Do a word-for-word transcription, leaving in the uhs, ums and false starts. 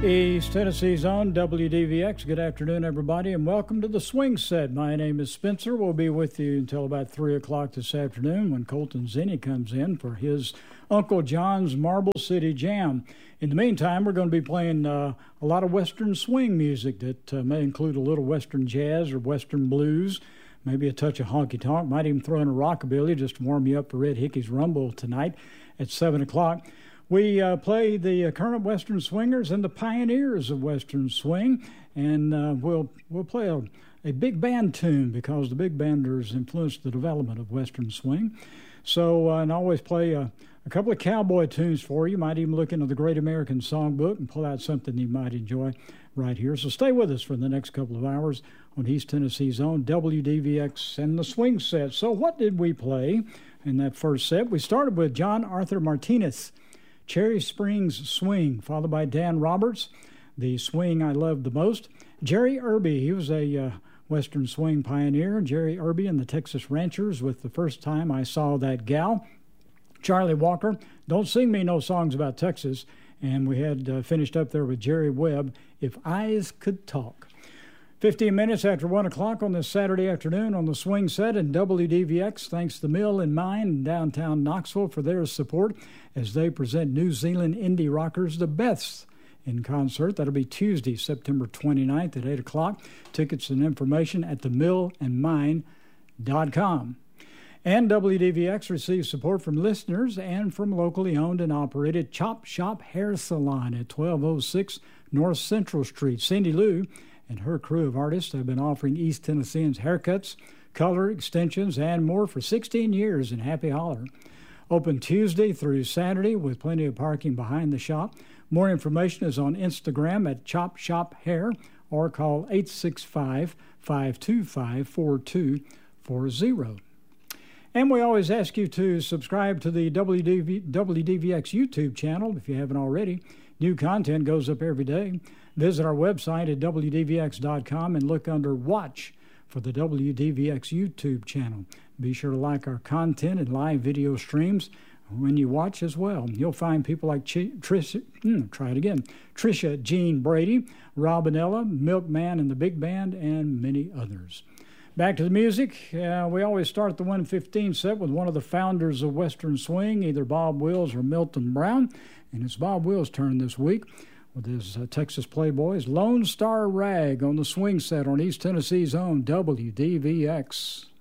East Tennessee's own W D V X. Good afternoon, everybody, and welcome to the Swing Set. My name is Spencer. We'll be with you until about three o'clock this afternoon when Colton Zinni comes in for his Uncle John's Marble City Jam. In the meantime, we're going to be playing uh, a lot of Western swing music that uh, may include a little Western jazz or Western blues, maybe a touch of honky-tonk. Might even throw in a rockabilly just to warm you up for Red Hickey's Rumble tonight at seven o'clock. We uh, play the uh, current Western swingers and the pioneers of Western swing, and uh, we'll we'll play a, a big band tune because the big banders influenced the development of Western swing. So, uh, and I always play a, a couple of cowboy tunes for you. You might even look into the Great American Songbook and pull out something you might enjoy right here. So stay with us for the next couple of hours on East Tennessee's own W D V X and the Swing Set. So what did we play in that first set? We started with John Arthur Martinez, Cherry Springs Swing, followed by Dan Roberts, The Swing I Loved the Most. Jerry Irby, he was a uh, Western swing pioneer. Jerry Irby and the Texas Ranchers with The First Time I Saw That Gal. Charlie Walker, Don't Sing Me No Songs About Texas. And we had uh, finished up there with Jerry Webb, If Eyes Could Talk. fifteen minutes after one o'clock on this Saturday afternoon on the Swing Set and W D V X. Thanks to Mill and Mine in downtown Knoxville for their support as they present New Zealand indie rockers, the Beths, in concert. That'll be Tuesday, September twenty-ninth at eight o'clock. Tickets and information at the mill and mine dot com. And W D V X receives support from listeners and from locally owned and operated Chop Shop Hair Salon at twelve oh six North Central Street. Cindy Lou and her crew of artists have been offering East Tennesseans haircuts, color extensions, and more for sixteen years in Happy Holler. Open Tuesday through Saturday with plenty of parking behind the shop. More information is on Instagram at Chop Shop Hair or call eight six five, five two five, four two four zero. And we always ask you to subscribe to the W D V, W D V X YouTube channel if you haven't already. New content goes up every day. Visit our website at W D V X dot com and look under Watch for the W D V X YouTube channel. Be sure to like our content and live video streams when you watch as well. You'll find people like Ch- Tricia, mm, try it again, Tricia Jean Brady, Robinella, Milkman and the Big Band, and many others. Back to the music. Uh, we always start the one fifteen set with one of the founders of Western Swing, either Bob Wills or Milton Brown. And it's Bob Wills' turn this week with his uh, Texas Playboys, Lone Star Rag on the Swing Set on East Tennessee's own W D V X.